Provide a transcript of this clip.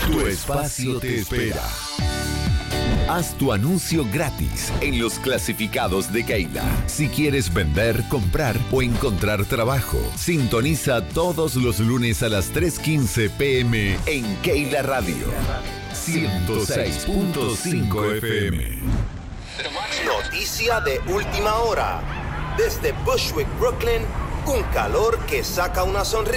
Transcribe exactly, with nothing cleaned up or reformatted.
Tu espacio te espera. Haz tu anuncio gratis en los clasificados de Keila. Si quieres vender, comprar o encontrar trabajo, sintoniza todos los lunes a las tres quince pm en Keila Radio ciento seis punto cinco F M. Noticia de última hora. Desde Bushwick, Brooklyn, un calor que saca una sonrisa.